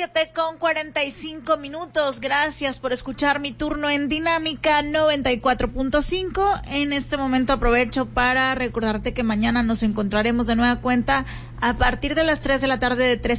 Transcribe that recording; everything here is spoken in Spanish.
7:45. Gracias por escuchar Mi Turno en Dinámica 94.5. En este momento aprovecho para recordarte que mañana nos encontraremos de nueva cuenta a partir de las 3 de la tarde, de 3